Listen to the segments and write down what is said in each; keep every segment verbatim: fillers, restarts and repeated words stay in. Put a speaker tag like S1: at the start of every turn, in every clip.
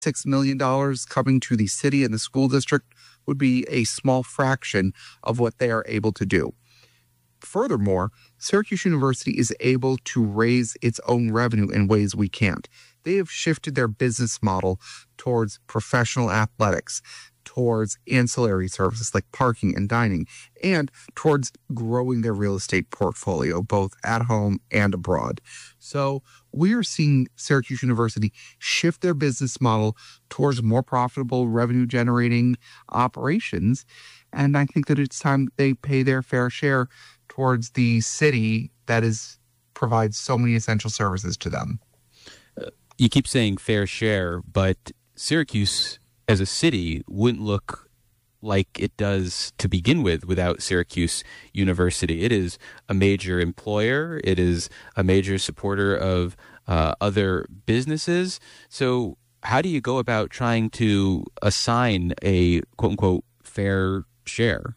S1: six million dollars coming to the city and the school district would be a small fraction of what they are able to do. Furthermore, Syracuse University is able to raise its own revenue in ways we can't. They have shifted their business model towards professional athletics, towards ancillary services like parking and dining, and towards growing their real estate portfolio, both at home and abroad. So we are seeing Syracuse University shift their business model towards more profitable revenue-generating operations. And I think that it's time they pay their fair share towards the city that is provides so many essential services to them.
S2: Uh, you keep saying fair share, but Syracuse as a city wouldn't look like it does to begin with without Syracuse University. It is a major employer. It is a major supporter of uh, other businesses. So how do you go about trying to assign a quote-unquote fair share?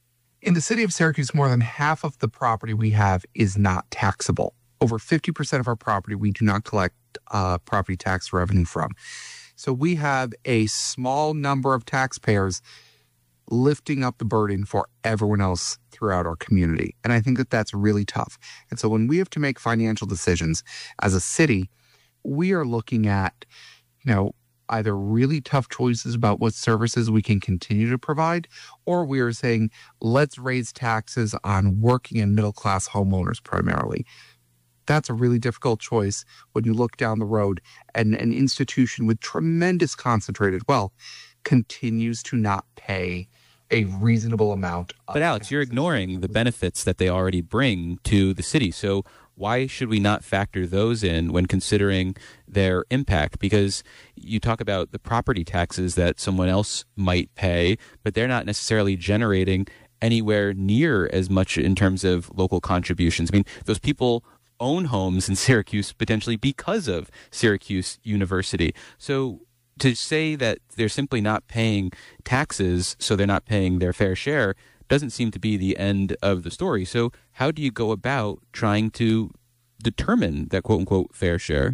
S1: In the city of Syracuse, more than half of the property we have is not taxable. Over fifty percent of our property we do not collect uh, property tax revenue from. So we have a small number of taxpayers lifting up the burden for everyone else throughout our community. And I think that that's really tough. And so when we have to make financial decisions as a city, we are looking at, you know, either really tough choices about what services we can continue to provide, or we are saying, let's raise taxes on working and middle-class homeowners primarily. That's a really difficult choice when you look down the road and an institution with tremendous concentrated wealth continues to not pay a reasonable amount of
S2: But Alex,
S1: taxes.
S2: You're ignoring the benefits that they already bring to the city. So why should we not factor those in when considering their impact? Because you talk about the property taxes that someone else might pay, but they're not necessarily generating anywhere near as much in terms of local contributions. I mean, those people own homes in Syracuse potentially because of Syracuse University. So to say that they're simply not paying taxes, so they're not paying their fair share, doesn't seem to be the end of the story. So how do you go about trying to determine that quote-unquote fair share?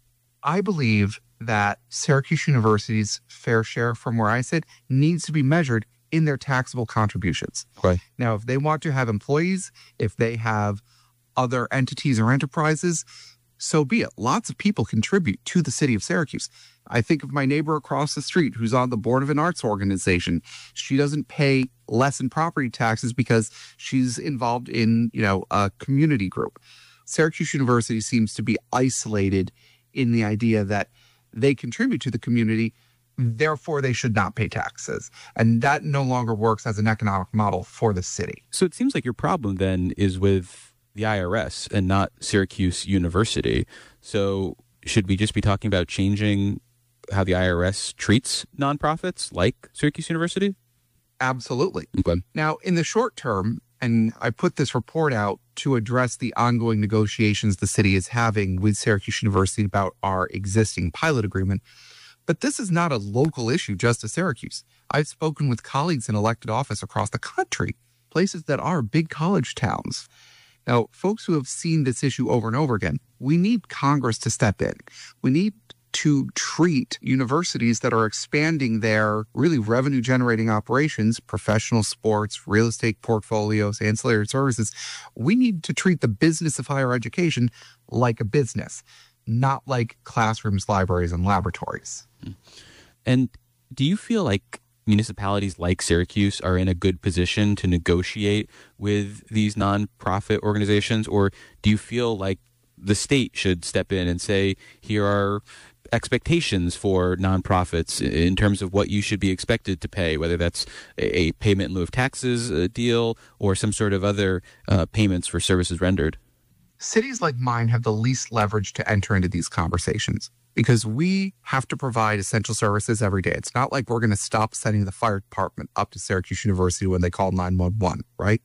S1: I believe that Syracuse University's fair share, from where I sit, needs to be measured in their taxable contributions.
S2: Okay.
S1: Now, if they want to have employees, if they have other entities or enterprises, so be it. Lots of people contribute to the city of Syracuse. I think of my neighbor across the street who's on the board of an arts organization. She doesn't pay less in property taxes because she's involved in, you know, a community group. Syracuse University seems to be isolated in the idea that they contribute to the community, therefore they should not pay taxes. And that no longer works as an economic model for the city.
S2: So it seems like your problem then is with the I R S and not Syracuse University. So should we just be talking about changing how the I R S treats nonprofits like Syracuse University?
S1: Absolutely.
S2: Okay.
S1: Now, in the short term, and I put this report out to address the ongoing negotiations the city is having with Syracuse University about our existing pilot agreement, but this is not a local issue just to Syracuse. I've spoken with colleagues in elected office across the country, places that are big college towns. Now, folks who have seen this issue over and over again, we need Congress to step in. We need to treat universities that are expanding their really revenue-generating operations, professional sports, real estate portfolios, ancillary services. We need to treat the business of higher education like a business, not like classrooms, libraries, and laboratories.
S2: And do you feel like municipalities like Syracuse are in a good position to negotiate with these nonprofit organizations, or do you feel like the state should step in and say, here are expectations for nonprofits in terms of what you should be expected to pay, whether that's a payment in lieu of taxes a deal or some sort of other uh, payments for services rendered?
S1: Cities like mine have the least leverage to enter into these conversations because we have to provide essential services every day. It's not like we're going to stop sending the fire department up to Syracuse University when they call nine one one, right?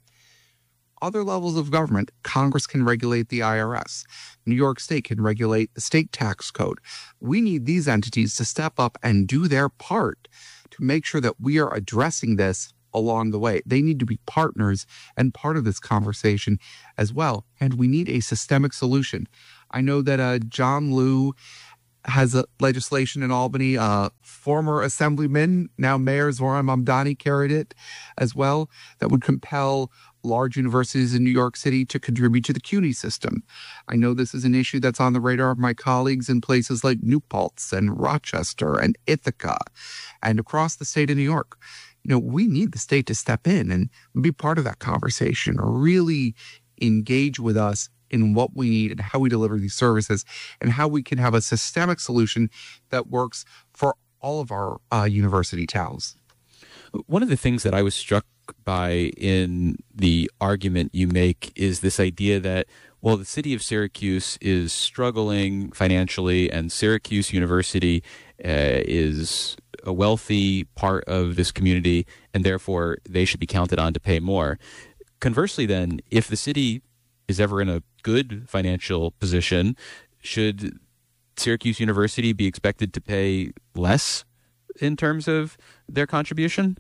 S1: Other levels of government, Congress can regulate the I R S. New York State can regulate the state tax code. We need these entities to step up and do their part to make sure that we are addressing this along the way. They need to be partners and part of this conversation as well. And we need a systemic solution. I know that uh, John Liu has a legislation in Albany. Uh, former assemblyman, now Mayor Zoran Mamdani carried it as well, that would compel large universities in New York City to contribute to the CUNY system. I know this is an issue that's on the radar of my colleagues in places like New Paltz and Rochester and Ithaca and across the state of New York. You know, we need the state to step in and be part of that conversation, or really engage with us in what we need and how we deliver these services and how we can have a systemic solution that works for all of our uh, university towns.
S2: One of the things that I was struck by in the argument you make is this idea that, well, the city of Syracuse is struggling financially and Syracuse University uh, is a wealthy part of this community and therefore they should be counted on to pay more. Conversely, then, if the city is ever in a good financial position, should Syracuse University be expected to pay less in terms of their contribution?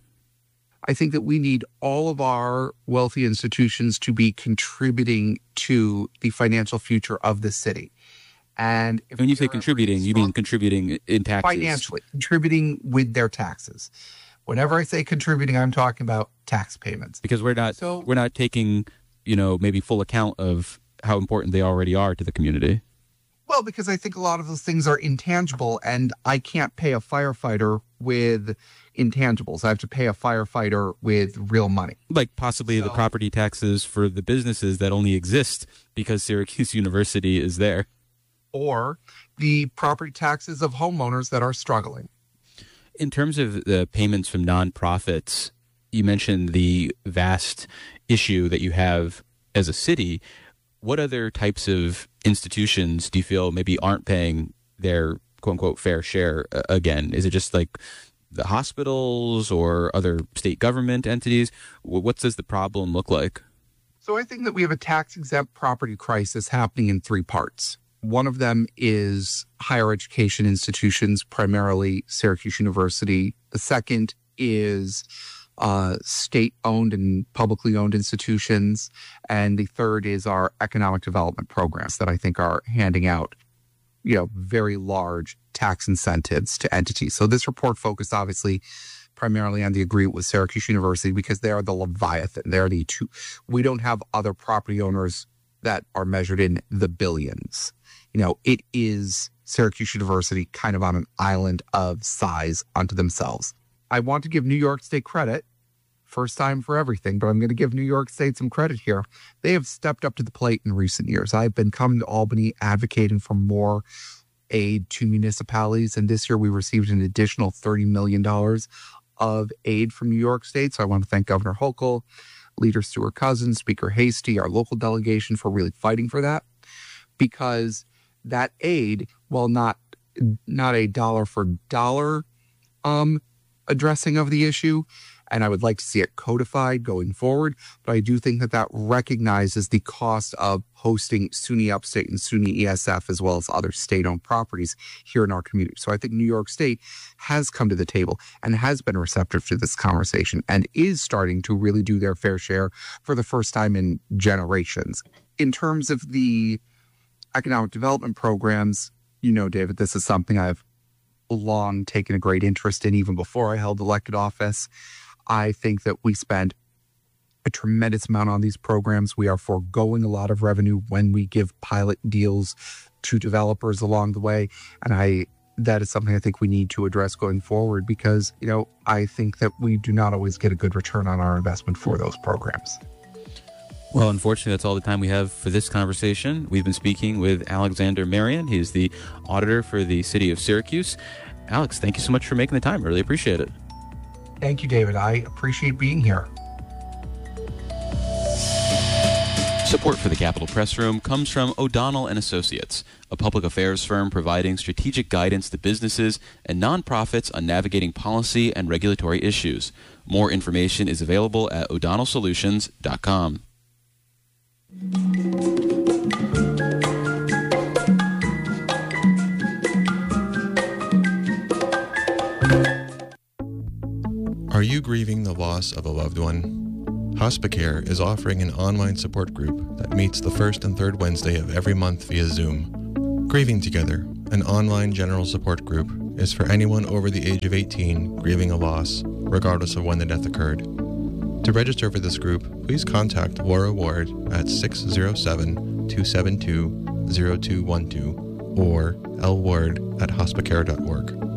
S1: I think that we need all of our wealthy institutions to be contributing to the financial future of the city. And if
S2: when you say contributing, you mean contributing in taxes?
S1: Financially, contributing with their taxes. Whenever I say contributing, I'm talking about tax payments.
S2: Because we're not so, we're not taking, you know, maybe full account of how important they already are to the community.
S1: Well, because I think a lot of those things are intangible, and I can't pay a firefighter with intangibles. I have to pay a firefighter with real money.
S2: Like possibly so, the property taxes for the businesses that only exist because Syracuse University is there.
S1: Or the property taxes of homeowners that are struggling.
S2: In terms of the payments from nonprofits, you mentioned the vast issue that you have as a city. What other types of institutions do you feel maybe aren't paying their quote-unquote fair share uh, again? Is it just like the hospitals or other state government entities? What does the problem look like?
S1: So I think that we have a tax-exempt property crisis happening in three parts. One of them is higher education institutions, primarily Syracuse University. The second is uh, state-owned and publicly owned institutions. And the third is our economic development programs that I think are handing out, you know, very large tax incentives to entities. So this report focused obviously primarily on the agreement with Syracuse University because they are the Leviathan. They're the two. We don't have other property owners that are measured in the billions. You know, it is Syracuse University kind of on an island of size unto themselves. I want to give New York State credit, first time for everything, but I'm going to give New York State some credit here. They have stepped up to the plate in recent years. I've been coming to Albany advocating for more aid to municipalities, and this year we received an additional thirty million dollars of aid from New York State. So I want to thank Governor Hochul, Leader Stuart Cousins, Speaker Hasty, our local delegation for really fighting for that, because that aid, while not not a dollar for dollar um, addressing of the issue, and I would like to see it codified going forward, but I do think that that recognizes the cost of hosting SUNY Upstate and SUNY E S F as well as other state-owned properties here in our community. So I think New York State has come to the table and has been receptive to this conversation and is starting to really do their fair share for the first time in generations. In terms of the economic development programs, you know, David, this is something I've long taken a great interest in even before I held elected office. I think that we spend a tremendous amount on these programs. We are foregoing a lot of revenue when we give pilot deals to developers along the way. And I that is something I think we need to address going forward because, you know, I think that we do not always get a good return on our investment for those programs.
S2: Well, unfortunately, that's all the time we have for this conversation. We've been speaking with Alexander Marion. He's the auditor for the city of Syracuse. Alex, thank you so much for making the time. Really appreciate it.
S1: Thank you, David. I appreciate being here.
S2: Support for the Capitol Press Room comes from O'Donnell and Associates, a public affairs firm providing strategic guidance to businesses and nonprofits on navigating policy and regulatory issues. More information is available at o'donnell solutions dot com.
S3: Are you grieving the loss of a loved one? Hospicare is offering an online support group that meets the first and third Wednesday of every month via Zoom. Grieving Together, an online general support group, is for anyone over the age of eighteen grieving a loss, regardless of when the death occurred. To register for this group, please contact Laura Ward at six oh seven, two seven two, oh two one two or l ward at hospicare dot org.